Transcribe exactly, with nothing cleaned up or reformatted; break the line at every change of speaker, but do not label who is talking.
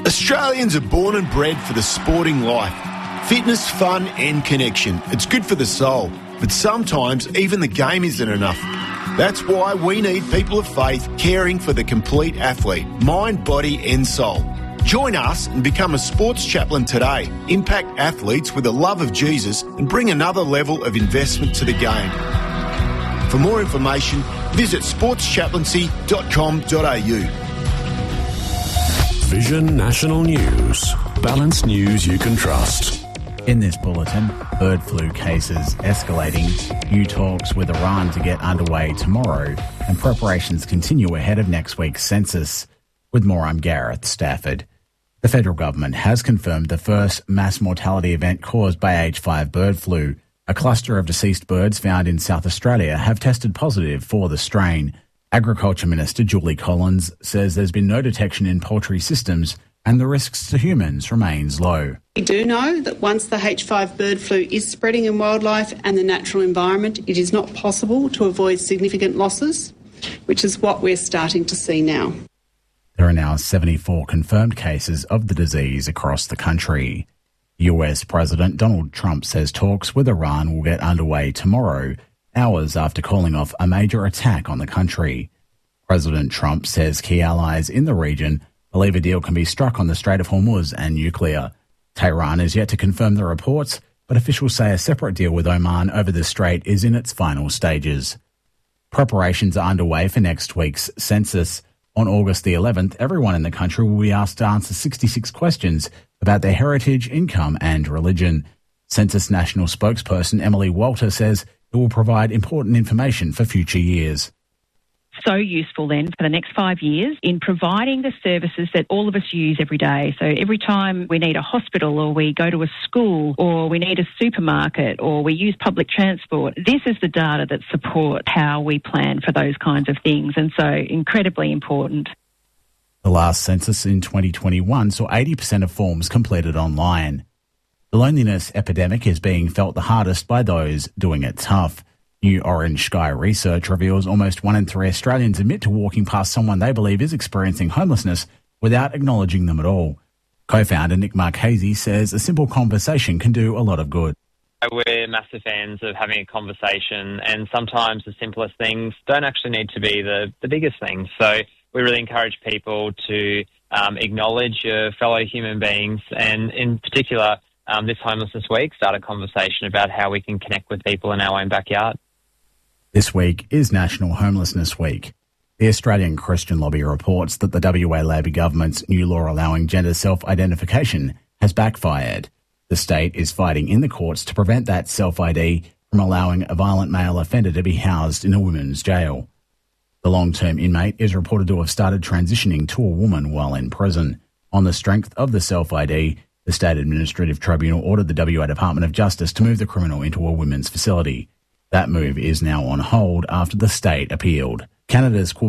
Australians are born and bred for the sporting life. Fitness, fun and connection. It's good for the soul, but sometimes even the game isn't enough. That's why we need people of faith caring for the complete athlete, mind, body and soul. Join us and become a sports chaplain today. Impact athletes with a love of Jesus and bring another level of investment to the game. For more information, visit sports chaplaincy dot com dot a u.
Vision National News. Balanced news you can trust.
In this bulletin, bird flu cases escalating, new talks with Iran to get underway tomorrow, and preparations continue ahead of next week's census. With more, I'm Gareth Stafford. The federal government has confirmed the first mass mortality event caused by H five bird flu. A cluster of deceased birds found in South Australia have tested positive for the strain. Agriculture Minister Julie Collins says there's been no detection in poultry systems and the risks to humans remains low.
We do know that once the H five bird flu is spreading in wildlife and the natural environment, it is not possible to avoid significant losses, which is what we're starting to see now.
There are now seventy-four confirmed cases of the disease across the country. U S President Donald Trump says talks with Iran will get underway tomorrow, hours after calling off a major attack on the country. President Trump says key allies in the region believe a deal can be struck on the Strait of Hormuz and nuclear. Tehran is yet to confirm the reports, but officials say a separate deal with Oman over the strait is in its final stages. Preparations are underway for next week's census. On August the eleventh, everyone in the country will be asked to answer sixty-six questions about their heritage, income and religion. Census National spokesperson Emily Walter says it will provide important information for future years.
So useful then for the next five years in providing the services that all of us use every day. So every time we need a hospital or we go to a school or we need a supermarket or we use public transport, this is the data that support how we plan for those kinds of things, and so incredibly important.
The last census in twenty twenty-one saw eighty percent of forms completed online. The loneliness epidemic is being felt the hardest by those doing it tough. New Orange Sky research reveals almost one in three Australians admit to walking past someone they believe is experiencing homelessness without acknowledging them at all. Co-founder Nick Marchese says a simple conversation can do a lot of good.
We're massive fans of having a conversation, and sometimes the simplest things don't actually need to be the, the biggest things. So we really encourage people to um, acknowledge your fellow human beings, and in particular, um, this Homelessness Week, start a conversation about how we can connect with people in our own backyard.
This week is National Homelessness Week. The Australian Christian Lobby reports that the W A Labor government's new law allowing gender self-identification has backfired. The state is fighting in the courts to prevent that self-I D from allowing a violent male offender to be housed in a women's jail. The long-term inmate is reported to have started transitioning to a woman while in prison. On the strength of the self-I D, the State Administrative Tribunal ordered the W A Department of Justice to move the criminal into a women's facility. That move is now on hold after the state appealed. Canada's